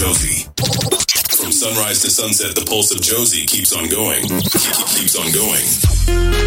Josie. From sunrise to sunset, the pulse of Josie keeps on going. Keeps on going.